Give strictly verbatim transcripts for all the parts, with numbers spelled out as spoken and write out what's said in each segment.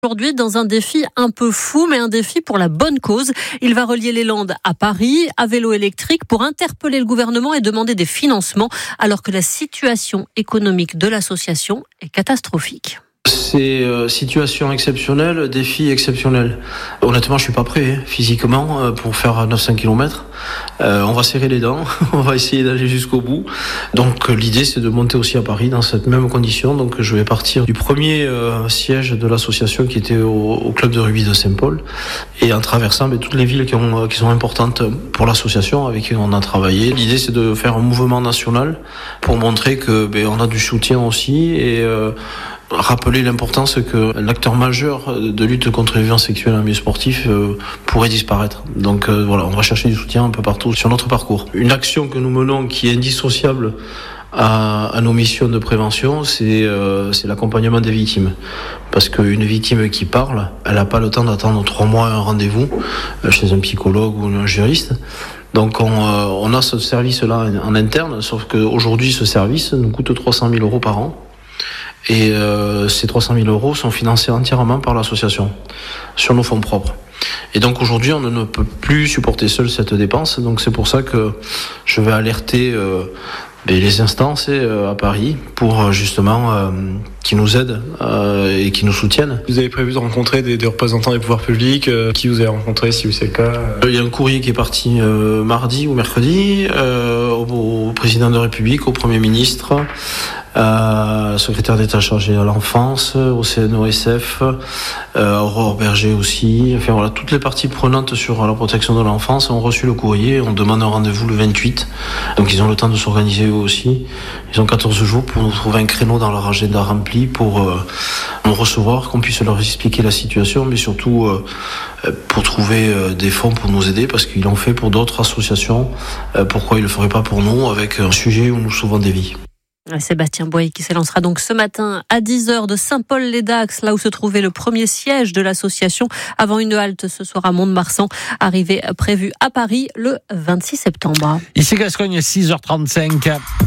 Aujourd'hui, dans un défi un peu fou, mais un défi pour la bonne cause. Il va relier les Landes à Paris, à vélo électrique, pour interpeller le gouvernement et demander des financements, alors que la situation économique de l'association est catastrophique. C'est euh, situation exceptionnelle, défi exceptionnel. Honnêtement, je suis pas prêt hein, physiquement euh, pour faire neuf cents kilomètres. Euh, on va serrer les dents, on va essayer d'aller jusqu'au bout. Donc euh, l'idée, c'est de monter aussi à Paris dans cette même condition. Donc je vais partir du premier euh, siège de l'association qui était au, au club de rugby de Saint-Paul, et en traversant mais, toutes les villes qui, ont, qui sont importantes pour l'association avec qui on a travaillé. L'idée, c'est de faire un mouvement national pour montrer que ben, on a du soutien aussi et euh, rappeler l'importance que l'acteur majeur de lutte contre les violences sexuelles en milieu sportif euh, pourrait disparaître. Donc euh, voilà, on va chercher du soutien un peu partout sur notre parcours. Une action que nous menons qui est indissociable à, à nos missions de prévention, c'est, euh, c'est l'accompagnement des victimes. Parce qu'une victime qui parle, elle n'a pas le temps d'attendre trois mois un rendez-vous euh, chez un psychologue ou un juriste. Donc on, euh, on a ce service-là en interne, sauf qu'aujourd'hui ce service nous coûte trois cent mille euros par an. Et euh, ces trois cent mille euros sont financés entièrement par l'association, sur nos fonds propres. Et donc aujourd'hui, on ne peut plus supporter seul cette dépense. Donc c'est pour ça que je vais alerter euh, les instances euh, à Paris pour justement euh, qui nous aident euh, et qui nous soutiennent. Vous avez prévu de rencontrer des, des représentants des pouvoirs publics euh, qui vous avez rencontré, si c'est le cas euh... Il y a un courrier qui est parti euh, mardi ou mercredi euh, au, au président de la République, au Premier ministre, Euh, secrétaire d'État chargé à l'enfance, au C N O S F, euh, Aurore Berger aussi. Enfin voilà, toutes les parties prenantes sur la protection de l'enfance ont reçu le courrier. On demande un rendez-vous le vingt-huit. Donc ils ont le temps de s'organiser eux aussi. Ils ont quatorze jours pour nous trouver un créneau dans leur agenda rempli pour euh, nous recevoir, qu'on puisse leur expliquer la situation, mais surtout euh, pour trouver euh, des fonds pour nous aider, parce qu'ils l'ont fait pour d'autres associations. Euh, pourquoi ils le feraient pas pour nous, avec un sujet où nous sauvons des vies. Sébastien Boyer qui s'élancera donc ce matin à dix heures de Saint-Paul-les-Dax, là où se trouvait le premier siège de l'association, avant une halte ce soir à Mont-de-Marsan, arrivée prévue à Paris le vingt-six septembre. Ici Gascogne, six heures trente-cinq.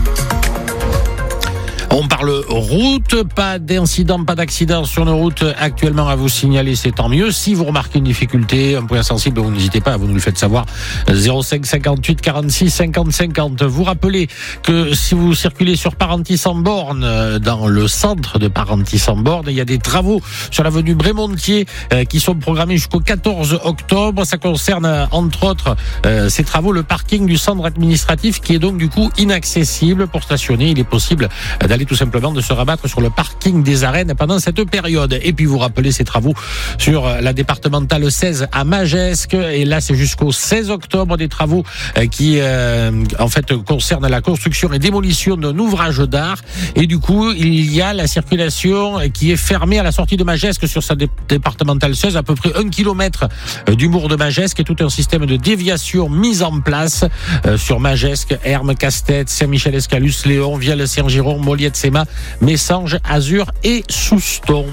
On parle route, pas d'incident, pas d'accident sur nos routes actuellement à vous signaler, c'est tant mieux. Si vous remarquez une difficulté, un point sensible, vous n'hésitez pas, vous nous le faites savoir. zéro cinq cinquante-huit quarante-six cinquante cinquante. Vous rappelez que si vous circulez sur Parentis-en-Born, dans le centre de Parentis-en-Born, il y a des travaux sur l'avenue Brémontier qui sont programmés jusqu'au quatorze octobre. Ça concerne entre autres ces travaux, le parking du centre administratif qui est donc du coup inaccessible pour stationner. Il est possible d'aller tout simplement de se rabattre sur le parking des arènes pendant cette période. Et puis vous rappelez ces travaux sur la départementale seize à Magescq, et là c'est jusqu'au seize octobre, des travaux qui euh, en fait concernent la construction et démolition d'un ouvrage d'art, et du coup il y a la circulation qui est fermée à la sortie de Magescq sur sa dé- départementale seize, à peu près un kilomètre du bourg de Magescq, et tout un système de déviation mis en place euh, sur Magescq, Hermes, Castet, Saint-Michel-Escalus, Léon, Vielle-Saint-Giron, Moliette, Séma, Messanges, Azur et Souston.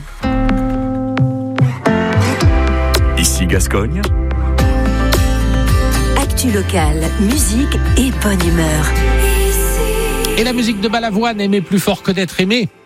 Ici Gascogne. Actu locale, musique et bonne humeur. Et la musique de Balavoine, aimer plus fort que d'être aimé.